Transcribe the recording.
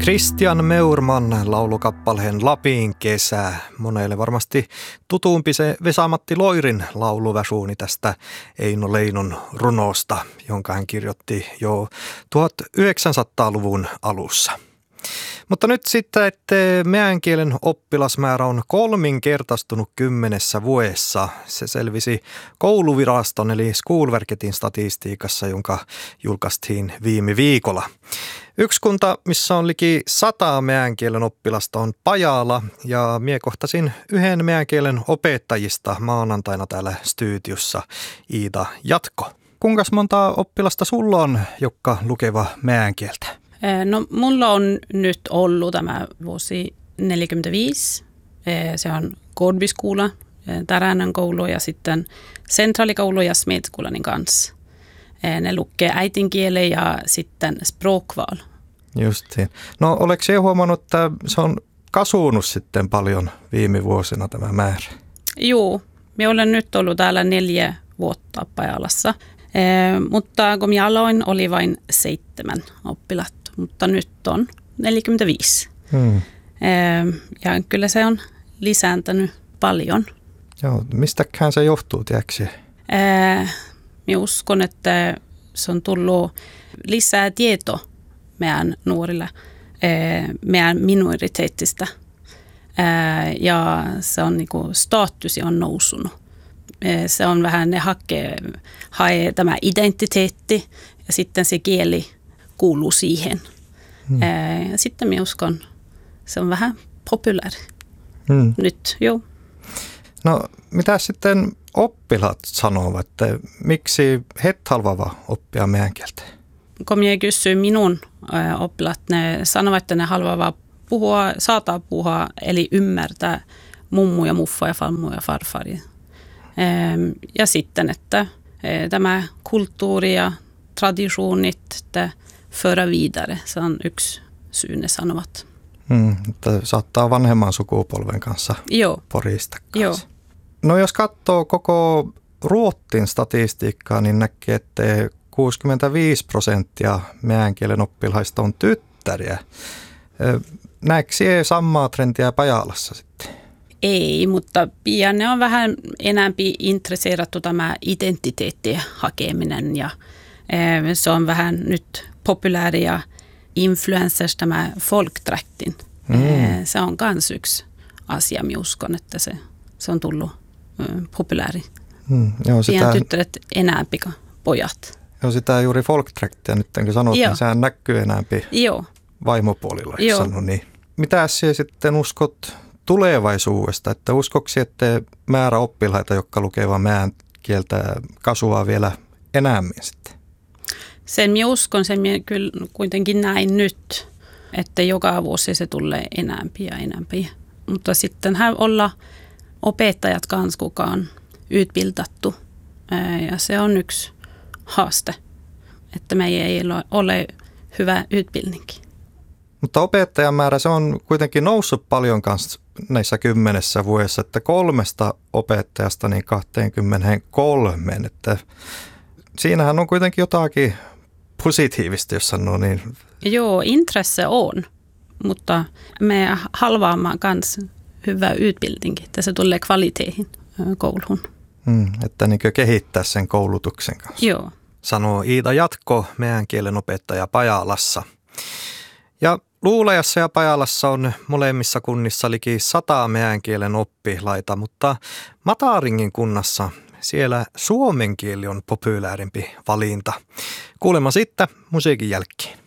Christian Meurman laulukappaleen Lapin kesä. Monelle varmasti tutumpi se Vesa-Matti Loirin lauluväsuuni tästä Eino Leinon runosta, jonka hän kirjoitti jo 1900-luvun alussa. Mutta nyt sitten, että meän kielen oppilasmäärä on kolminkertaistunut 10 vuodessa. Se selvisi kouluviraston eli Schoolverketin statistiikassa, jonka julkaistiin viime viikolla. Yksi kunta, missä on liki 100 meän kielen oppilasta, on Pajala, ja mie kohtasin yhden meän kielen opettajista maanantaina täällä studiossa, Iida Jatko. Kuinka monta oppilasta sulla on, jotka lukeva meän kieltä? No mulla on nyt ollut tämä vuosi 45. Se on Kodbyskola, Täränän koulu ja sitten Centralikoulu ja Smedskolanin kanssa. Ne lukee äidinkielen ja sitten språkval. Justiin. No oletko sinä huomannut, että se on kasvanut sitten paljon viime vuosina tämä määrä? Joo, me olen nyt ollut täällä 4 vuotta Pajalassa, mutta kun minä aloin, oli vain 7 oppilatta, mutta nyt on 45. Ja kyllä se on lisääntynyt paljon. Joo, mistäkään se johtuu, tiedätkö? Minä uskon, että se on tullut lisää tietoa meidän nuorille, meidän minoriteettista. Ja se on niinku statusi on nousunut. Se on vähän, ne hae tämä identiteetti ja sitten se kieli kuuluu siihen. Ja sitten minä uskon, se on vähän populaari nyt, joo. No mitä sitten oppilaat sanovat, että miksi he haluavat oppia meidän kieltä? Kun minä kysyin minun oppilaat, ne sanovat, että ne haluavat puhua, saattaa puhua, eli ymmärtää mummu ja muffa ja fammu ja farfari. Ja sitten, että tämä kulttuuri ja traditionit, että föra vidare, se on yksi syy, ne sanovat. Että saattaa vanhemman sukupolven kanssa porista kanssa. Joo. No jos katsoo koko Ruotsin statistiikkaa, niin näkee, että 65% meän kielen oppilaista on tyttäriä. Näetkö sinä samaa trendiä Pajalassa sitten? Ei, mutta pian ne on vähän enemmän intresseerattu tämä identiteettien hakeminen ja se on vähän nyt populaaria influencers tämä folkdräktin. Se on kans yksi asia, minä uskon, että se on tullut populaari. Pian tyttäret enemmän kuin pojat. Joo, sitä juuri folkdräktiä nyt, kun sanot, niin sehän näkyy enemmän vaimopuolilla. Niin. Mitä sinä sitten uskot tulevaisuudesta, että uskoksi, että määrä oppilaita, jotka lukevat meän kieltä, kasvaa vielä enemmän sitten? Sen minä uskon, sen minä kyllä kuitenkin näin nyt, että joka vuosi se tulee enemmän ja enemmän. Mutta sitten olla opettajat kanssa, kuka on utbildattu, ja se on yksi haaste, että meidän ei ole hyvä utbildning. Mutta opettajan määrä, se on kuitenkin noussut paljon kanssa näissä 10 vuodessa, että 3 opettajasta niin 23, että siinähän on kuitenkin jotakin positiivista, jos sanoo niin. Joo, intresse on, mutta me haluamme myös hyvää utbildning, että se tulee kvaliteetin kouluun. Että niin kehittää sen koulutuksen kanssa. Joo. Sanoo Iida Jatko, meän kielen opettaja Pajalassa. Ja Luulajassa ja Pajalassa on molemmissa kunnissa liki 100 meän kielen oppilaita, mutta Mataringin kunnassa siellä suomen kieli on populaarimpi valinta. Kuulemma sitten musiikin jälkeen.